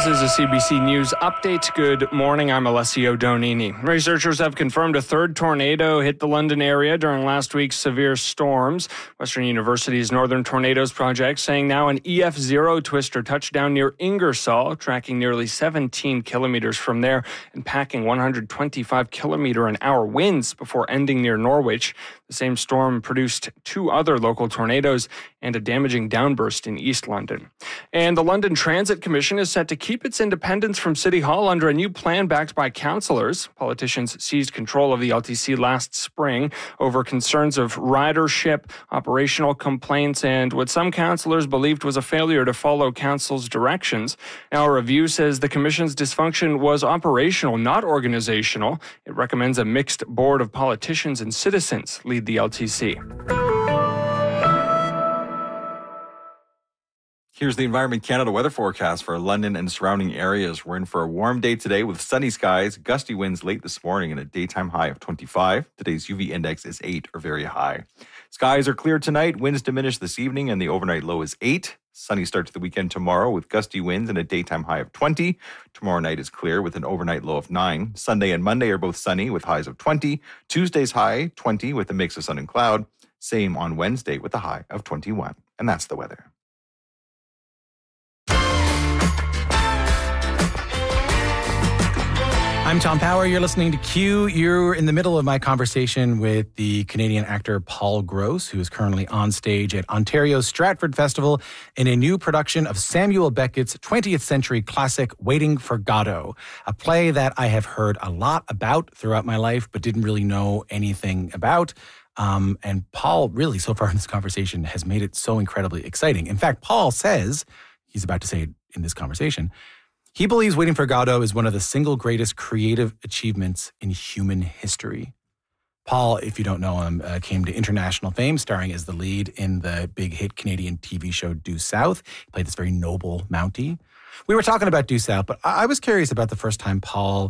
This is a CBC News update. Good morning. I'm Alessio Donini. Researchers have confirmed a third tornado hit the London area during last week's severe storms. Western University's Northern Tornadoes Project saying now an EF0 twister touched down near Ingersoll, tracking nearly 17 kilometers from there and packing 125-kilometer-an-hour winds before ending near Norwich. The same storm produced two other local tornadoes and a damaging downburst in East London. And the London Transit Commission is set to keep its independence from City Hall under a new plan backed by councillors. Politicians seized control of the LTC last spring over concerns of ridership, operational complaints, and what some councillors believed was a failure to follow council's directions. Now, a review says the commission's dysfunction was operational, not organizational. It recommends a mixed board of politicians and citizens lead the LTC. Here's the Environment Canada weather forecast for London and surrounding areas. We're in for a warm day today with sunny skies, gusty winds late this morning, and a daytime high of 25. Today's UV index is 8 or very high. Skies are clear tonight, winds diminish this evening, and the overnight low is 8. Sunny start to the weekend tomorrow with gusty winds and a daytime high of 20. Tomorrow night is clear with an overnight low of 9. Sunday and Monday are both sunny with highs of 20. Tuesday's high, 20 with a mix of sun and cloud. Same on Wednesday with a high of 21. And that's the weather. I'm Tom Power. You're listening to Q. You're in the middle of my conversation with the Canadian actor Paul Gross, who is currently on stage at Ontario's Stratford Festival in a new production of Samuel Beckett's 20th century classic, Waiting for Godot, a play that I have heard a lot about throughout my life, but didn't really know anything about. And Paul really, so far in this conversation, has made it so incredibly exciting. In fact, Paul says, he's about to say it in this conversation, he believes Waiting for Godot is one of the single greatest creative achievements in human history. Paul, if you don't know him, came to international fame, starring as the lead in the big hit Canadian TV show Due South. He played this very noble Mountie. We were talking about Due South, but I was curious about the first time Paul